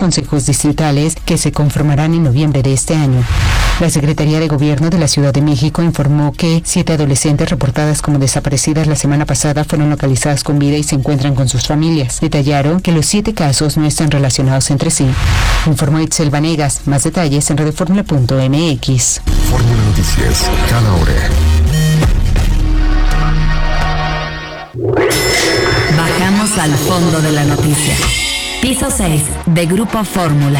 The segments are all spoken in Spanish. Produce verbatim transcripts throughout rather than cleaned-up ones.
consejos distritales que se conformarán en noviembre de este año. La Secretaría de Gobierno de la Ciudad de México informó que siete adolescentes reportadas como desaparecidas la semana pasada fueron localizadas con vida y se encuentran con sus familias. Detallaron que los siete casos no están relacionados entre sí. Informó Itzel Vanegas. Más detalles en redefórmula punto m x. Fórmula Noticias, cada hora. Bajamos al fondo de la noticia. Piso seis de Grupo Fórmula.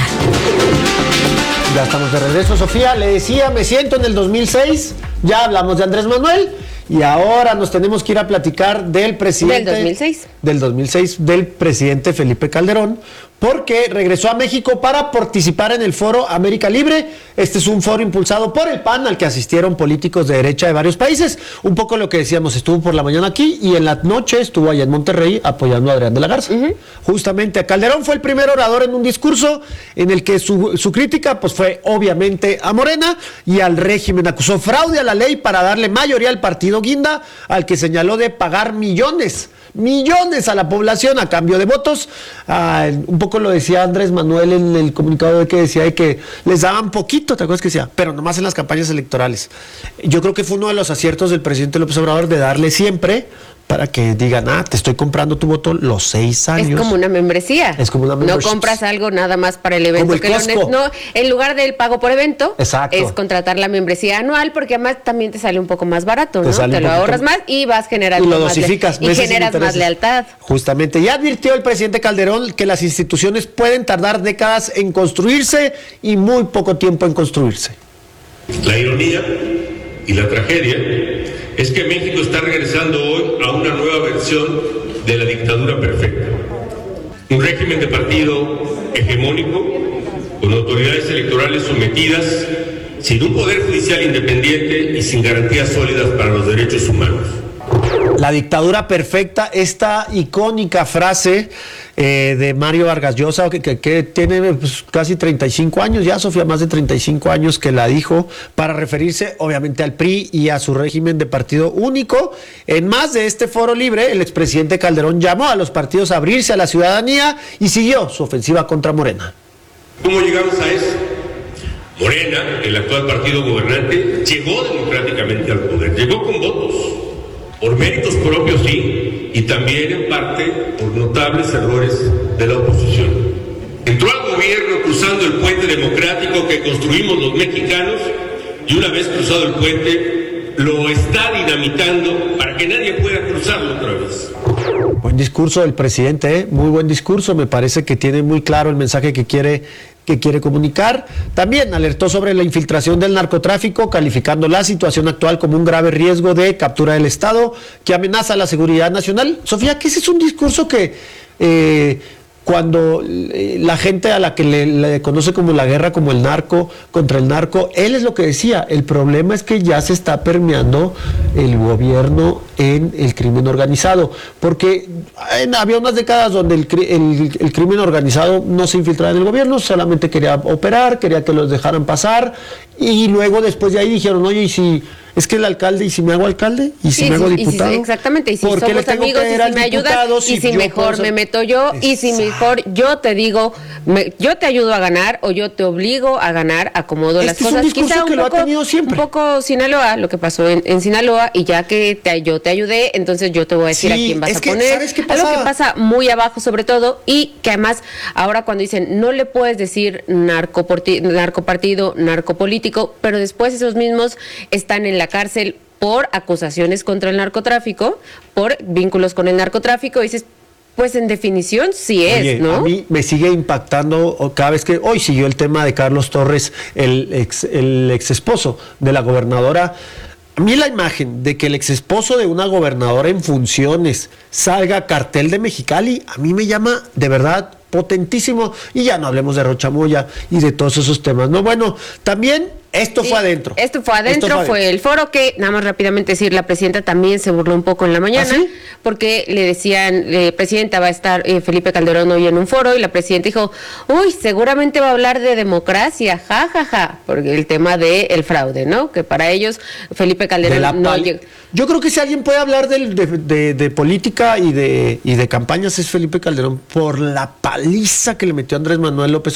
Ya estamos de regreso, Sofía. Le decía, me siento en el dos mil seis. Ya hablamos de Andrés Manuel. Y ahora nos tenemos que ir a platicar del presidente... Del dos mil seis. Del dos mil seis, del presidente Felipe Calderón, porque regresó a México para participar en el foro América Libre. Este es un foro impulsado por el P A N, al que asistieron políticos de derecha de varios países. Un poco lo que decíamos, estuvo por la mañana aquí y en la noche estuvo allá en Monterrey apoyando a Adrián de la Garza. Uh-huh. Justamente, Calderón fue el primer orador en un discurso en el que su, su crítica pues fue obviamente a Morena y al régimen. Acusó fraude a la ley para darle mayoría al partido Guinda, al que señaló de pagar millones, millones a la población a cambio de votos. Ah, un poco lo decía Andrés Manuel en el comunicado de que decía de que les daban poquito, ¿te acuerdas que decía? Pero nomás en las campañas electorales. Yo creo que fue uno de los aciertos del presidente López Obrador de darle siempre, para que digan, ah, te estoy comprando tu voto los seis años. Es como una membresía. Es como una membresía. No compras algo nada más para el evento. Como el que Costco. Lo, no, en lugar del pago por evento, exacto, es contratar la membresía anual, porque además también te sale un poco más barato, ¿no? Te, te lo ahorras más y vas generando y lo más dosificas, le- y generas más lealtad. Justamente. Ya advirtió el presidente Calderón que las instituciones pueden tardar décadas en construirse y muy poco tiempo en construirse. La ironía y la tragedia es que México está regresando hoy a una nueva versión de la dictadura perfecta. Un régimen de partido hegemónico, con autoridades electorales sometidas, sin un poder judicial independiente y sin garantías sólidas para los derechos humanos. La dictadura perfecta, esta icónica frase eh, de Mario Vargas Llosa, que, que, que tiene pues, casi treinta y cinco años ya, Sofía, más de treinta y cinco años que la dijo, para referirse obviamente al P R I y a su régimen de partido único. En más de este foro libre, el expresidente Calderón llamó a los partidos a abrirse a la ciudadanía y siguió su ofensiva contra Morena. ¿Cómo llegamos a eso? Morena, el actual partido gobernante, llegó democráticamente al poder, llegó con votos. Por méritos propios sí, y también en parte por notables errores de la oposición. Entró al gobierno cruzando el puente democrático que construimos los mexicanos y una vez cruzado el puente lo está dinamitando para que nadie pueda cruzarlo otra vez. Buen discurso del presidente, ¿eh? Muy buen discurso, me parece que tiene muy claro el mensaje que quiere que quiere comunicar. También alertó sobre la infiltración del narcotráfico, calificando la situación actual como un grave riesgo de captura del Estado que amenaza la seguridad nacional. Sofía, que ese es un discurso que eh, cuando eh, la gente a la que le, le conoce como la guerra, como el narco, contra el narco, él es lo que decía, el problema es que ya se está permeando el gobierno en el crimen organizado, porque en, había unas décadas donde el, el, el crimen organizado no se infiltraba en el gobierno, solamente quería operar, quería que los dejaran pasar, y luego después de ahí dijeron, oye, y si es que el alcalde, y si me hago alcalde, y si sí, me hago sí, diputado, y si, exactamente, y si somos amigos, y si me ayudas, y si mejor ser... me meto yo, Exacto. y si mejor yo te digo, me, yo te ayudo a ganar, o yo te obligo a ganar, acomodo este las cosas. Es un Quizá que un lo poco, ha tenido siempre. un poco Sinaloa, lo que pasó en, en Sinaloa, y ya que te, yo te ayudé, entonces yo te voy a decir sí, a quién vas a que, poner. ¿sabes qué pasa? Algo que pasa muy abajo sobre todo, y que además ahora cuando dicen no le puedes decir narcopartido, narcopolítico, pero después esos mismos están en la cárcel por acusaciones contra el narcotráfico, por vínculos con el narcotráfico, y dices, pues en definición sí es, Oye, ¿no? A mí me sigue impactando cada vez que hoy siguió el tema de Carlos Torres, el ex, el ex esposo de la gobernadora. A mí la imagen de que el ex esposo de una gobernadora en funciones salga cartel de Mexicali, a mí me llama de verdad potentísimo, y ya no hablemos de Rocha Moya y de todos esos temas, ¿no? Bueno, también esto sí, fue adentro. Esto fue adentro, esto fue, fue el foro que, nada más rápidamente decir, la presidenta también se burló un poco en la mañana, ¿ah, sí? Porque le decían, eh, presidenta, va a estar eh, Felipe Calderón hoy en un foro, y la presidenta dijo, uy, seguramente va a hablar de democracia, ja, ja, ja, porque el tema del de fraude, ¿no? Que para ellos Felipe Calderón no llegó. Yo creo que si alguien puede hablar de, de, de, de política y de, y de campañas es Felipe Calderón, por la paliza que le metió Andrés Manuel López